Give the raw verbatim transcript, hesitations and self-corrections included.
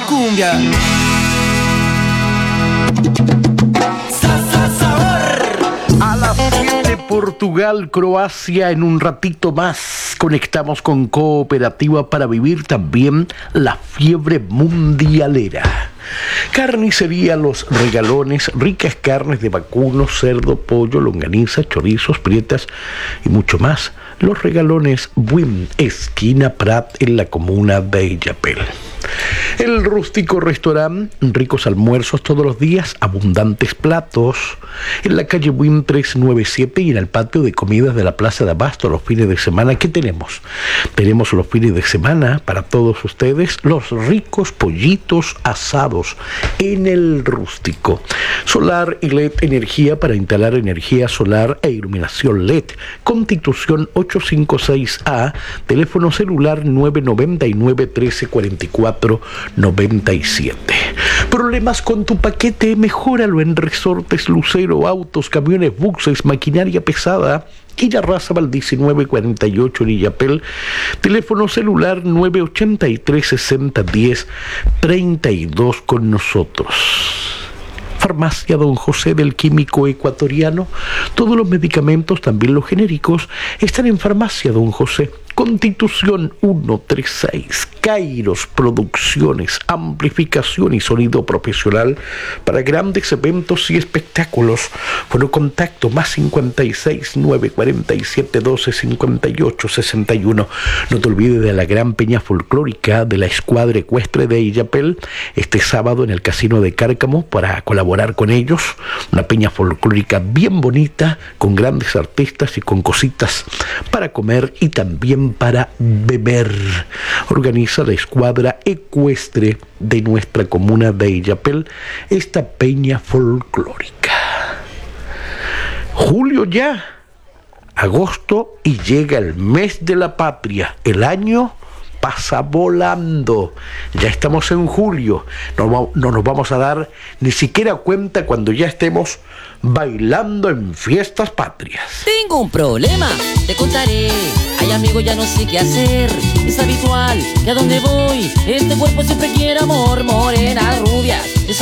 cumbia. Sa, sa, sabor. A las siete, Portugal, Croacia. En un ratito más conectamos con Cooperativa para vivir también la fiebre mundialera. Carnicería Los Regalones, ricas carnes de vacuno, cerdo, pollo, longaniza, chorizos, prietas y mucho más. Los Regalones, Buin, esquina Prat, en la comuna de Illapel. El Rústico Restaurant, ricos almuerzos todos los días, abundantes platos, en la calle Buin trescientos noventa y siete y en el patio de comidas de la Plaza de Abasto los fines de semana. ¿Qué tenemos? Tenemos los fines de semana para todos ustedes los ricos pollitos asados en el Rústico. Solar y L E D Energía para instalar energía solar e iluminación L E D. Constitución ochocientos cincuenta y seis A, teléfono celular nueve nueve nueve, trece cuarenta y cuatro noventa y siete. ¿Problemas con tu paquete? Mejóralo en Resortes Lucero, autos, camiones, buses, maquinaria pesada. Quilla Razabal diecinueve cuarenta y ocho en Illapel, teléfono celular nueve ochenta y tres, sesenta diez, treinta y dos con nosotros. Farmacia Don José del Químico Ecuatoriano. Todos los medicamentos, también los genéricos, están en Farmacia Don José. Constitución ciento treinta y seis. Kairos Producciones, amplificación y sonido profesional para grandes eventos y espectáculos. Bueno, contacto más cincuenta y seis, nueve cuarenta y siete, doce cincuenta y ocho, sesenta y uno. No te olvides de la gran peña folclórica de la Escuadra Ecuestre de Illapel este sábado en el Casino de Cárcamo para colaborar con ellos. Una peña folclórica bien bonita, con grandes artistas y con cositas para comer y también para beber. Organiza la Escuadra Ecuestre de nuestra comuna de Illapel esta peña folclórica. Julio ya, agosto, y llega el mes de la patria. El año pasa volando. Ya estamos en julio. No, no nos vamos a dar ni siquiera cuenta cuando ya estemos bailando en fiestas patrias. Tengo un problema, te contaré. Ay, amigo, ya no sé qué hacer. Es habitual que a donde voy, este cuerpo siempre quiere amor, morenas rubias.